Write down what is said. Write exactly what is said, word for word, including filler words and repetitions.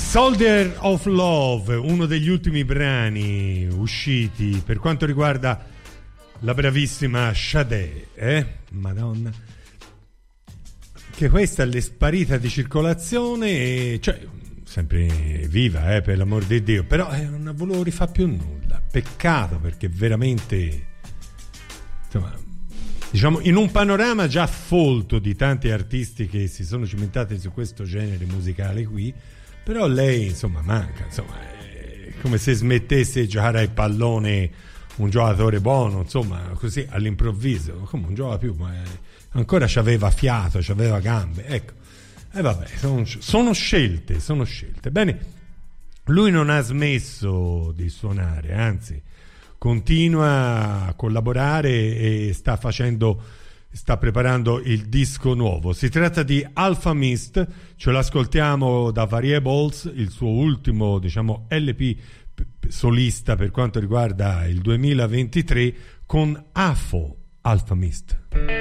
Soldier of Love, uno degli ultimi brani usciti per quanto riguarda la bravissima Sade, eh? Madonna, che questa è sparita di circolazione, e, cioè sempre viva, eh, per l'amor di Dio, però eh, non volevo rifare più nulla. Peccato, perché veramente, insomma, diciamo, in un panorama già folto di tanti artisti che si sono cimentati su questo genere musicale qui, però lei, insomma, manca, insomma, è come se smettesse di giocare al pallone un giocatore buono, insomma, così all'improvviso, come non gioca più, ma ancora c'aveva fiato, c'aveva gambe, ecco. E vabbè, sono, sono scelte, sono scelte. Bene, lui non ha smesso di suonare, anzi, continua a collaborare e sta facendo, sta preparando il disco nuovo. Si tratta di Alpha Mist, ce l'ascoltiamo da Variables, il suo ultimo, diciamo, L P solista per quanto riguarda il duemilaventitré, con Afo Alpha Mist.